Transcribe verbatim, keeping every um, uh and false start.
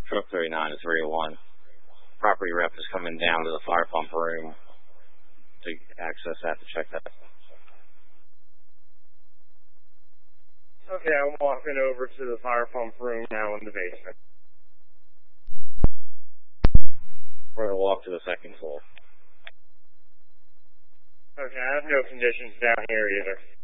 Truck thirty-nine to three oh one. Property rep is coming down to the fire pump room to access that to check that. Okay, I'm walking over to the fire pump room now in the basement. We're going to walk to the second floor. Okay, I have no conditions down here either.